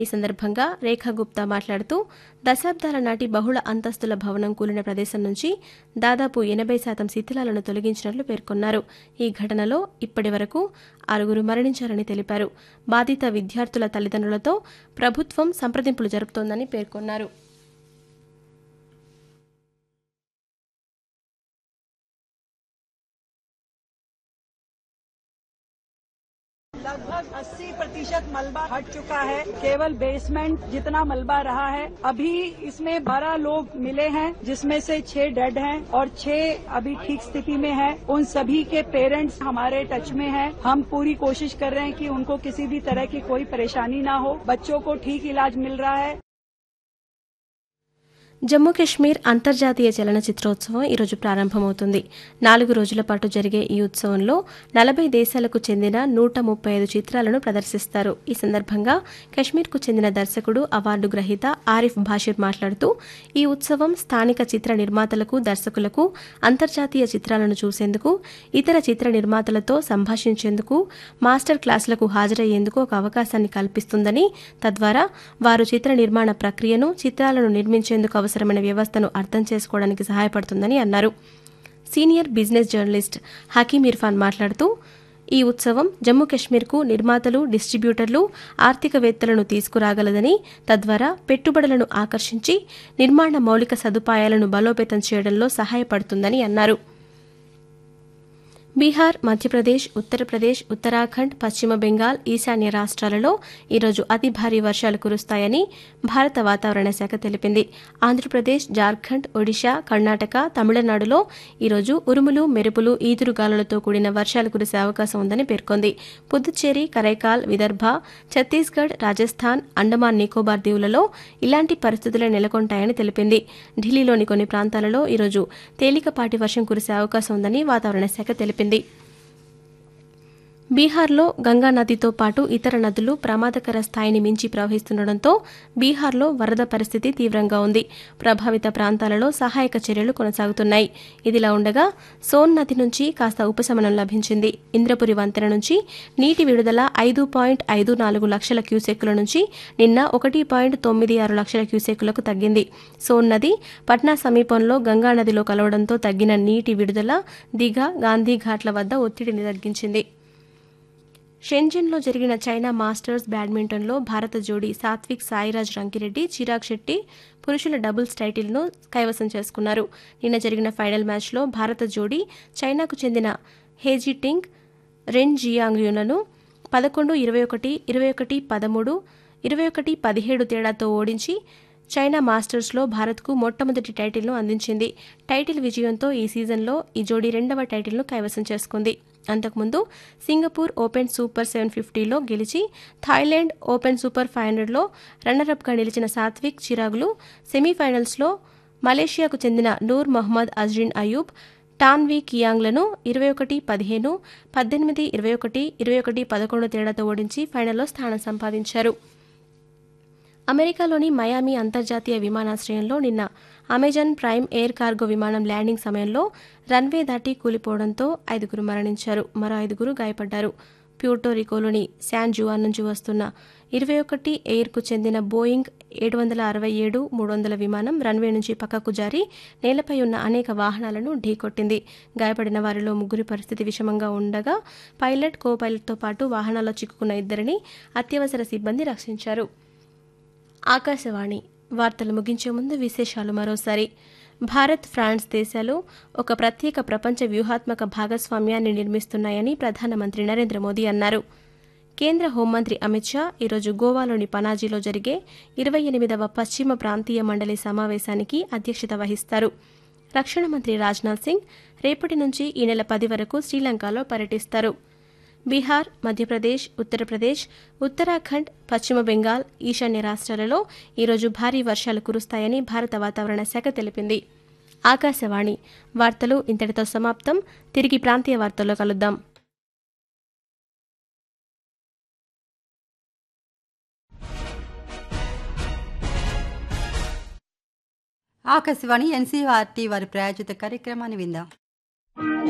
ఈ సందర్భంగా రేఖా గుప్తా మాట్లాడుతూ దశాబ్దాల నాటి బహుళ అంతస్తుల భవనం కూలిన ప్రదేశం నుంచి దాదాపు 80% శిథిలాలను తొలగించినట్లు పేర్కొన్నారు. ఈ ఘటనలో ఇప్పటి వరకు 6 మరణించారని తెలిపారు. బాధిత విద్యార్థుల తల్లిదండ్రులతో ప్రభుత్వం సంప్రదింపులు జరుపుతోందని పేర్కొన్నారు. लगभग 80% मलबा हट चुका है। केवल बेसमेंट जितना मलबा रहा है। अभी इसमें 12 लोग मिले हैं, जिसमें से 6 डेड हैं और 6 अभी ठीक स्थिति में हैं। उन सभी के पेरेंट्स हमारे टच में हैं। हम पूरी कोशिश कर रहे हैं कि उनको किसी भी तरह की कोई परेशानी ना हो। बच्चों को ठीक इलाज मिल रहा है। జమ్మూ కశ్మీర్ అంతర్జాతీయ చలనచిత్రోత్సవం ఈరోజు ప్రారంభమవుతుంది. 4 రోజుల పాటు జరిగే ఈ ఉత్సవంలో 40 దేశాలకు చెందిన 135 చిత్రాలను ప్రదర్శిస్తారు. ఈ సందర్భంగా కశ్మీర్కు చెందిన దర్శకుడు, అవార్డు గ్రహీత ఆరిఫ్ భాషిర్ మాట్లాడుతూ ఈ ఉత్సవం స్థానిక చిత్ర నిర్మాతలకు, దర్శకులకు అంతర్జాతీయ చిత్రాలను చూసేందుకు, ఇతర చిత్ర నిర్మాతలతో సంభాషించేందుకు, మాస్టర్ క్లాసులకు హాజరయ్యేందుకు ఒక అవకాశాన్ని కల్పిస్తుందని, తద్వారా వారు చిత్ర నిర్మాణ ప్రక్రియను, చిత్రాలను నిర్మించేందుకు అవసరమైన వ్యవస్థను అర్థం చేసుకోవడానికి సహాయపడుతుందని అన్నారు. Senior business journalist Hakim Irfan మాట్లాడుతూ ఈ ఉత్సవం జమ్మూ కశ్మీర్కు నిర్మాతలు, డిస్ట్రిబ్యూటర్లు, ఆర్థికవేత్తలను తీసుకురాగలదని, తద్వారా పెట్టుబడులను ఆకర్షించి నిర్మాణ మౌలిక సదుపాయాలను బలోపేతం చేయడంలో సహాయపడుతుందని అన్నారు. బీహార్, మధ్యప్రదేశ్, ఉత్తరప్రదేశ్, ఉత్తరాఖండ్, పశ్చిమ బెంగాల్, ఈశాన్య రాష్ట్రాలలో ఈరోజు అతి భారీ వర్షాలు కురుస్తాయని భారత వాతావరణ శాఖ తెలిపింది. ఆంధ్రప్రదేశ్, జార్ఖండ్, ఒడిశా, కర్ణాటక, తమిళనాడులో ఈరోజు ఉరుములు, మెరుపులు, ఈదురుగాలులతో కూడిన వర్షాలు కురిసే అవకాశం ఉందని పేర్కొంది. పుదుచ్చేరి, కరైకాల్, విదర్భ, ఛత్తీస్గఢ్, రాజస్థాన్, అండమాన్ నికోబార్ దీవులలో ఇలాంటి పరిస్థితులే నెలకొంటాయని తెలిపింది. ఢిల్లీలోని కొన్ని ప్రాంతాలలో ఈరోజు తేలికపాటి వర్షం కురిసే అవకాశం ఉందని వాతావరణ శాఖ తెలిపింది. బీహార్లో గంగా నదితో పాటు ఇతర నదులు ప్రమాదకర స్థాయిని మించి ప్రవహిస్తుండటంతో బీహార్లో వరద పరిస్థితి తీవ్రంగా ఉంది. ప్రభావిత ప్రాంతాలలో సహాయక చర్యలు కొనసాగుతున్నాయి. ఇదిలా ఉండగా సోన్ నది నుంచి కాస్త ఉపశమనం లభించింది. ఇంద్రపురి వంతెన నుంచి నీటి విడుదల 5.54 లక్షల క్యూసెక్కుల నుంచి నిన్న 1.96 లక్షల క్యూసెక్కులకు తగ్గింది. సోన్ నది పట్నా సమీపంలో గంగా నదిలో కలవడంతో తగ్గిన నీటి విడుదల దిఘా, గాంధీఘాట్ల వద్ద ఒత్తిడిని తగ్గించింది. షెంజన్లో జరిగిన చైనా మాస్టర్స్ బ్యాడ్మింటన్లో భారత జోడీ సాత్విక్ సాయిరాజ్ రంకిరెడ్డి, చిరాగ్ శెట్టి పురుషుల డబుల్స్ టైటిల్ను కైవసం చేసుకున్నారు. నిన్న జరిగిన ఫైనల్ మ్యాచ్లో భారత జోడీ చైనాకు చెందిన హేజీ టింగ్, రెన్ జియాంగ్యులను 11-21, 21-13, 21-17 తేడాతో ఓడించి చైనా మాస్టర్స్లో భారత్కు మొట్టమొదటి టైటిల్ను అందించింది. టైటిల్ విజయంతో ఈ సీజన్లో ఈ జోడీ 2వ టైటిల్ను కైవసం చేసుకుంది. అంతకుముందు సింగపూర్ ఓపెన్ సూపర్ 750లో గెలిచి థాయిలాండ్ ఓపెన్ సూపర్ 500లో రన్నరప్గా నిలిచిన సాత్విక్, చిరాగ్లు సెమీఫైనల్స్లో మలేషియాకు చెందిన నూర్ మొహమ్మద్ అజ్రిన్ అయూబ్, టాన్ వీ కియాంగ్లను 21-15, 18-21, 21-11 తేడాతో ఓడించి ఫైనల్లో స్థానం సంపాదించారు. అమెరికాలోని మయామి అంతర్జాతీయ విమానాశ్రయంలో నిన్న అమెజాన్ ప్రైమ్ ఎయిర్ కార్గో విమానం ల్యాండింగ్ సమయంలో రన్వే దాటి కూలిపోవడంతో 5 మరణించారు, మరో 5 గాయపడ్డారు. ప్యూర్టోరికోలోని శాన్ జువాన్ నుంచి వస్తున్న 21 ఎయిర్కు చెందిన బోయింగ్ 767-300 విమానం రన్వే నుంచి పక్కకు జారి నేలపై ఉన్న అనేక వాహనాలను ఢీకొట్టింది. గాయపడిన వారిలో 3 పరిస్థితి విషమంగా ఉండగా పైలట్, కో పైలట్తో పాటు వాహనాల్లో చిక్కుకున్న 2 అత్యవసర సిబ్బంది రక్షించారు. ఆకాశవాణి వార్తలు ముగించే ముందు విశేషాలు మరోసారి. భారత్, ఫ్రాన్స్ దేశాలు ఒక ప్రత్యేక ప్రపంచ వ్యూహాత్మక భాగస్వామ్యాన్ని నిర్మిస్తున్నాయని ప్రధానమంత్రి నరేంద్ర మోదీ అన్నారు. కేంద్ర హోంమంత్రి అమిత్ షా ఈరోజు గోవాలోని పనాజీలో జరిగే 28వ పశ్చిమ ప్రాంతీయ మండలి సమావేశానికి అధ్యక్షత వహిస్తారు. రక్షణ మంత్రి రాజ్నాథ్ సింగ్ రేపటి నుంచి ఈ నెల 10 వరకు శ్రీలంకలో పర్యటిస్తారు. బీహార్, మధ్యప్రదేశ్, ఉత్తరప్రదేశ్, ఉత్తరాఖండ్, పశ్చిమ బెంగాల్, ఈశాన్య రాష్ట్రాలలో ఈరోజు భారీ వర్షాలు కురుస్తాయని భారత వాతావరణ శాఖ తెలిపింది. ఆకాశవాణి వార్తలు ఇంతటితో సమాప్తం. తిరిగి ప్రాంతీయ వార్తల్లో కలుద్దాం. ఆకాశవాణి ఎన్సీఆర్టీ వారి ప్రాయోజిత కార్యక్రమాన్ని విందాం.